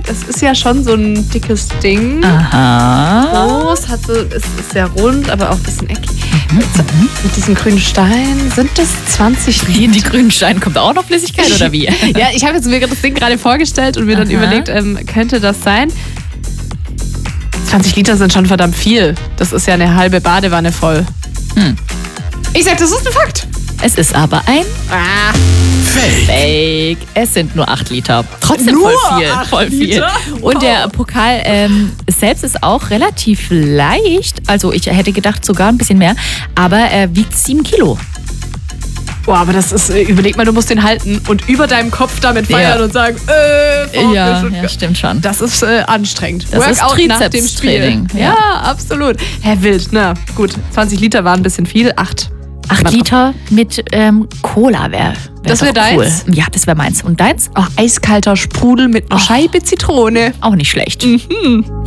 es ist ja schon so ein dickes Ding. Aha. Groß, es ist sehr rund, aber auch ein bisschen eckig. Mit diesen grünen Steinen sind das 20 Liter. In die grünen Steine kommt auch noch Flüssigkeit oder wie? Ja, ich habe jetzt mir das Ding gerade vorgestellt und mir dann überlegt, könnte das sein? 20 Liter sind schon verdammt viel. Das ist ja eine halbe Badewanne voll. Ich sag, das ist ein Fakt. Es ist aber ein Fake. Es sind nur 8 Liter. Trotzdem Nur voll viel. Liter? Und der Pokal selbst ist auch relativ leicht. Also ich hätte gedacht sogar ein bisschen mehr. Aber er wiegt 7 Kilo. Boah, aber das ist, überleg mal, du musst den halten und über deinem Kopf damit feiern und sagen, Ja, stimmt schon. Das ist anstrengend. Das ist Workout nach dem Spiel. Trizepstraining. Ja, absolut. Wild. Na gut, 20 Liter waren ein bisschen viel. 8 Liter mit Cola wäre Das wär cool. deins? Ja, das wäre meins. Und deins? Eiskalter Sprudel mit einer Scheibe Zitrone. Auch nicht schlecht.